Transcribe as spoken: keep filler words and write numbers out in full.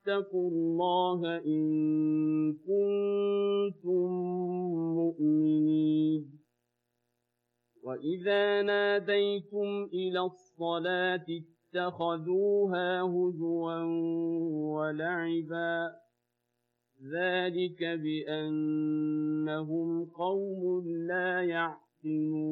واتقوا الله إن كنتم مؤمنين وإذا ناديتم إلى الصلاة اتخذوها هزوا ولعبا ذلك بأنهم قوم لا يعقلون